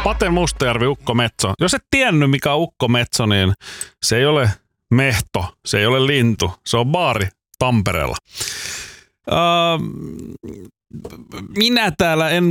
Pate Mustajärvi, Ukko Metso. Jos et tiennyt mikä on Ukko Metso, niin se ei ole mehto, se ei ole lintu, se on baari Tampereella. Minä täällä en